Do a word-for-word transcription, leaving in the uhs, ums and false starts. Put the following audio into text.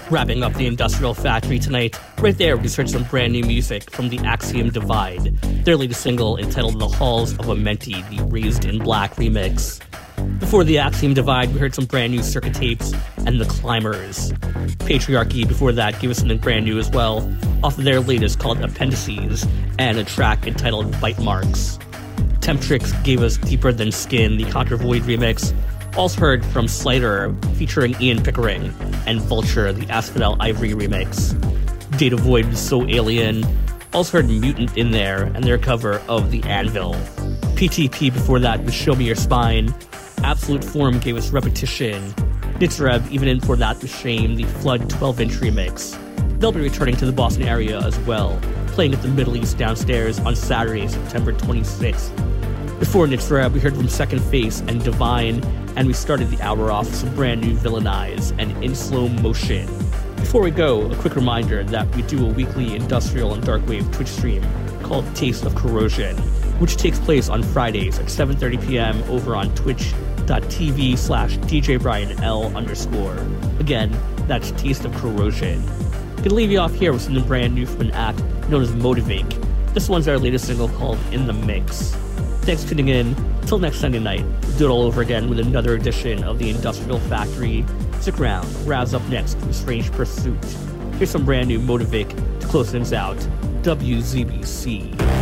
Wrapping up the Industrial Factory tonight, right there we just heard some brand new music from the Axiom Divide, their latest single entitled The Halls of Amenti, the Raised in Black remix. Before the Axiom Divide, we heard some brand new Circuit Tapes and The Climbers. Patriarchy before that gave us something brand new as well, off of their latest called Appendices, and a track entitled Bite Marks. Temptrix gave us Deeper Than Skin, the Contra Void remix. Also heard from Slider featuring Ian Pickering, and Vulture, the Asphodel Ivory remix. Data Void was So Alien. Also heard Mutant in there, and their cover of The Anvil. P T P before that was Show Me Your Spine. Absolute Form gave us Repetition. Nitzreb even in for that was Shame, the Flood twelve-inch remix. They'll be returning to the Boston area as well, playing at the Middle East Downstairs on Saturday, September twenty-sixth. Before Nitzreb, we heard from Second Face and Divine, and we started the hour off with some brand new Villainize and In Slow Motion. Before we go, a quick reminder that we do a weekly industrial and darkwave Twitch stream called Taste of Corrosion, which takes place on Fridays at seven thirty p.m. over on twitch.tv slash djbrianl underscore. Again, that's Taste of Corrosion. Gonna leave you off here with something brand new from an act known as Motivink. This one's our latest single called In the Mix. Thanks for tuning in. Till next Sunday night, we'll do it all over again with another edition of the Industrial Factory. Stick around. Raz up next with Strange Pursuit. Here's some brand new Motivik to close things out. W Z B C.